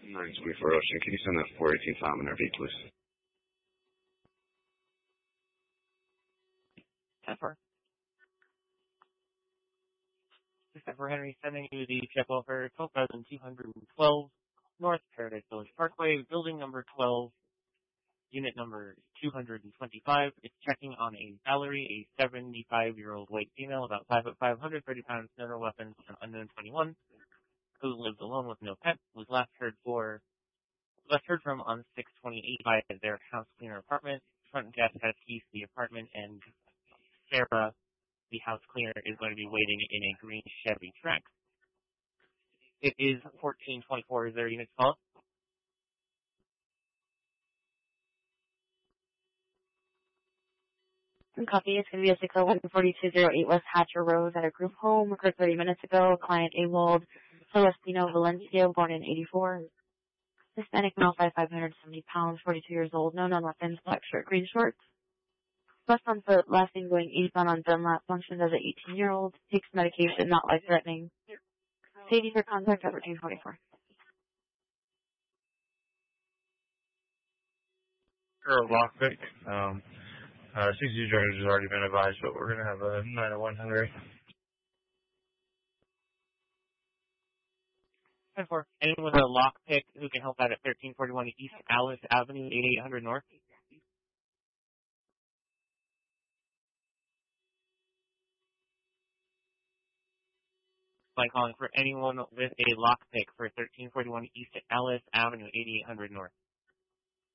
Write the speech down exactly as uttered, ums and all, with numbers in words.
nine twenty-four Ocean. Can you send that four eighteen Tom and R V, please? ten four. Christopher Henry sending you the check over twelve thousand two hundred twelve North Paradise Village Parkway, building number twelve, unit number two hundred twenty-five. It's checking on a Valerie, a seventy-five-year-old white female, about five foot five, one hundred thirty pounds, no weapons, an unknown twenty-one, who lives alone with no pet, was last heard for last heard from on six twenty-eight by their house cleaner apartment. Front desk has keys to the apartment, and Sarah, the house cleaner, is going to be waiting in a green Chevy Trax. It is fourteen twenty-four. Is there a unit call? Copy. It's going to be a six oh one forty-two oh eight West Hatcher Road at a group home. Occurred thirty minutes ago. Client Ewald Celestino Valencia, born in eighty-four. Hispanic male, five five hundred seventy pounds, forty-two years old. No known weapons. Black shirt, green shorts. Left on foot, last thing going eastbound on Dunlap. Functions as an eighteen-year-old. Takes medication, not life-threatening. Safety for contact at fourteen forty-four. Earl Lockpick. Um, uh, C C drainage has already been advised, but we're going to have a nine oh one Henry. ten four. Anyone with a lockpick who can help out at thirteen forty-one East Alice Avenue, eighty-eight hundred North? By calling for anyone with a lockpick for thirteen forty-one East Alice Avenue, eighty-eight hundred North.